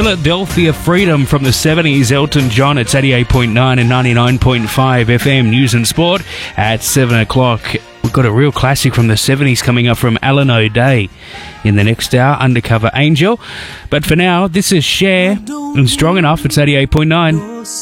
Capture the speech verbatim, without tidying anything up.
Philadelphia Freedom from the seventies, Elton John. It's eighty-eight point nine and ninety-nine point five F M News and Sport at seven o'clock. We've got a real classic from the seventies coming up from Alan O'Day in the next hour, Undercover Angel. But for now, this is Cher and Strong Enough. It's eighty-eight point nine.